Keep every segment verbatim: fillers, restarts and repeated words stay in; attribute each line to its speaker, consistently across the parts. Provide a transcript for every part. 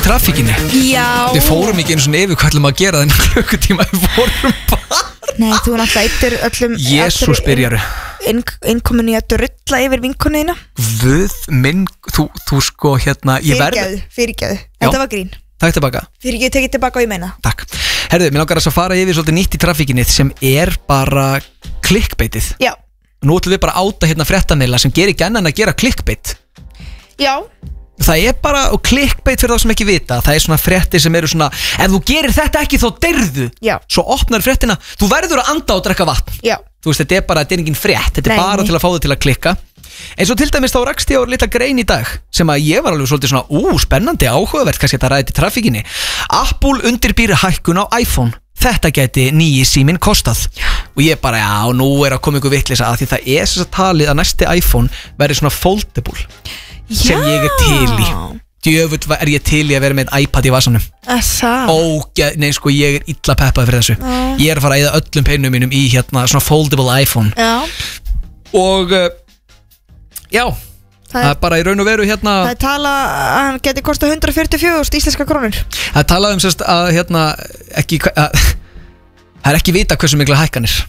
Speaker 1: í trafíkinni.
Speaker 2: Já.
Speaker 1: Við fórum ekki einu svona yfir hvað ætlum að gera þennan klukkutíma. Við fórum bara.
Speaker 2: Nei, þú náttúrulega eittir öllum
Speaker 1: Jesús byrjaru
Speaker 2: innkominni að drulla yfir vinkonina.
Speaker 1: Guð minn, þú, þú sko hérna
Speaker 2: Fyrirgæðu, fyrirgæðu Þetta var grín.
Speaker 1: Takk tilbaka.
Speaker 2: Fyrirgæðu, tekið tilbaka og ég meina.
Speaker 1: Takk. Herðu, mér langar að fara yfir svolítið nýtt í trafíkinni sem er bara klikkbeitið.
Speaker 2: Já.
Speaker 1: Nú ætlum við bara að áta hérna fréttamiðla sem gerir ekki annan að gera klikkbeit.
Speaker 2: Já.
Speaker 1: Það er bara, og klikkbeit fyrir þá sem ekki vita, það er svona fréttir sem eru svona, ef þú gerir þetta ekki þá deyrðu.
Speaker 2: Já.
Speaker 1: Svo opnar fréttina, þú verður að anda og drekka vatn.
Speaker 2: Já.
Speaker 1: Þú veist, þetta er bara, þetta er engin frétt, þetta er
Speaker 2: Nei.
Speaker 1: bara til að fá þau til að klikka. Eins og til dæmis þá rakst ég á litla grein í dag sem að ég var alveg svolítið svona, ú, spennandi, áhugavert, kannski þetta ræði til trafíkinni. Apple undirbýr hækkun á iPhone. Þetta geti nýji síminn kostað. Og ég bara, já, nú er að koma ykkur vitleysa að því það er þess að talið að næsti iPhone verði svona foldable. Sem
Speaker 2: Já.
Speaker 1: ég er til í. Djöfull er ég til í að vera með iPad í vasanum.
Speaker 2: Það.
Speaker 1: Ógeð, nei sko, ég er illa peppað fyrir þessu.
Speaker 2: Já.
Speaker 1: Ég er að fara að eyða öllum penum mínum í hérna svona foldable iPhone.
Speaker 2: Já.
Speaker 1: Og uh, já, það, það er bara í raun og veru hérna.
Speaker 2: Það er tala að hann geti kostað hundrað fjörutíu og fjögur þúsund íslenska krónur.
Speaker 1: Það er talað um sérst að hérna ekki, að, það er ekki vita hversu mikla hækkanir.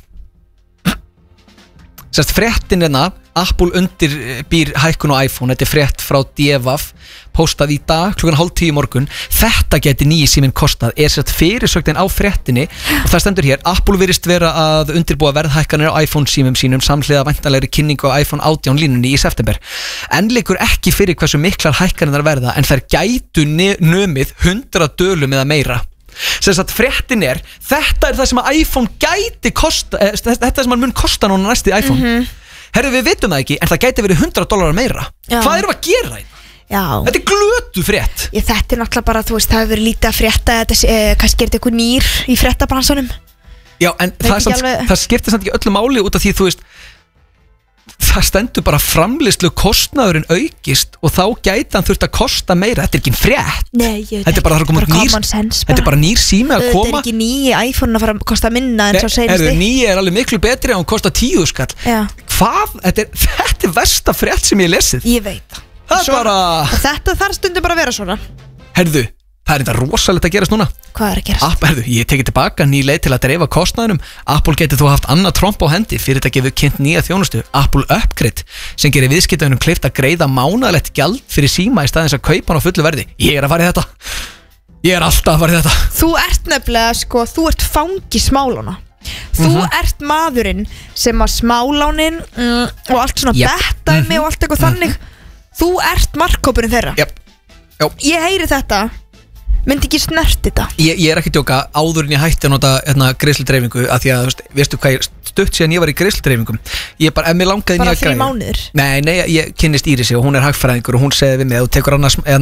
Speaker 1: Sérst fréttin hérna, Apple undirbýr hækkun á iPhone. Þetta er frétt frá D V A F, postað í dag klukkan hálf tíu morgun. Þetta geti nýji síminn kostað. Er sérst fyrirsögnin á fréttinni og það stendur hér: Apple virðist vera að undirbúa verðhækkanir á iPhone símum sínum samhliða væntanlegri kynningu á iPhone átján línunni í september. En liggur ekki fyrir hversu miklar hækkanir verða, en þær gætu numið hundrað dölum eða meira. Sem sagt fréttin er, þetta er það sem að iPhone gæti kosta, eh, þetta er það sem að mun kosta núna næsti iPhone.
Speaker 2: Mhm.
Speaker 1: Herru, við vitum það ekki, en það gæti verið hundrað dólarar meira.
Speaker 2: Já.
Speaker 1: Hvað erum við að gera hérna?
Speaker 2: Já.
Speaker 1: Þetta er glötu frétt.
Speaker 2: Ég, þetta er náttúrulega bara, þú veist, það hefur verið lítið að frétta, þetta, eh, kannski er þetta eitthvað nýr í fréttabransanum.
Speaker 1: Já, en það,
Speaker 2: ekki
Speaker 1: samt,
Speaker 2: alveg-
Speaker 1: það skiptir samt ekki öllu máli út af því, þú veist, það stendur bara framleiðslu kostnaðurinn aukist og þá gæti hann þurft að kosta meira. Þetta er ekki frétt.
Speaker 2: Nei, ég veit
Speaker 1: Þetta er bara, það er komið
Speaker 2: bara
Speaker 1: nýr,
Speaker 2: common sense
Speaker 1: þetta er bara nýr sími að
Speaker 2: Þetta
Speaker 1: koma.
Speaker 2: er ekki nýji iPhone að fara að kosta minna en svo
Speaker 1: Nei,
Speaker 2: seinasti.
Speaker 1: heyrðu, nýja er alveg miklu betri og hún kostar tíu skall.
Speaker 2: Já.
Speaker 1: Hvað? Þetta er, þetta er versta frétt sem ég hef lesið.
Speaker 2: Ég veit
Speaker 1: Það er
Speaker 2: Svona-
Speaker 1: bara,
Speaker 2: Og þetta þarf stundum bara að vera svona.
Speaker 1: herðu, það er þetta rosalegt að gerast núna.
Speaker 2: Hvað er að gerast?
Speaker 1: App, herðu, ég tekið tilbaka ný leið til að dreifa kostnaðunum. Apple getur þú haft annað tromp á hendi. Fyrirtækið hefur kynnt nýja þjónustu, Apple Upgrade, sem gerir viðskiptaunum kleift að greiða mánaðalegt gjald fyrir síma í staðins að kaupa hann á fullu verði. Ég er að fara í þetta. Ég er alltaf að fara í þetta.
Speaker 2: Þú ert nefnilega, sko, þú ert fangi smálána. Þú
Speaker 1: Mhm.
Speaker 2: ert maðurinn sem að smálánin mm, og allt svona
Speaker 1: Jep.
Speaker 2: bettæmi
Speaker 1: Mhm.
Speaker 2: og allt eitthvað þannig. Þú ert markkópurinn þeirra.
Speaker 1: Jep. Jó.
Speaker 2: Ég heyri þetta, myndi ekki snert þetta.
Speaker 1: Ég, ég er ekki að djóka, áður en ég hætti að nota hérna, greiðsludreifingu, af því að, þú veist, veistu hvað ég stutt síðan ég var í greiðsludreifingum. Ég bara, ef mér langaði
Speaker 2: Bara
Speaker 1: nýja
Speaker 2: þrír
Speaker 1: græðu.
Speaker 2: mánuðir.
Speaker 1: Nei, nei, ég kynnist Írisi og hún er hagfræðingur og hún segði við mig að þú tekur annars,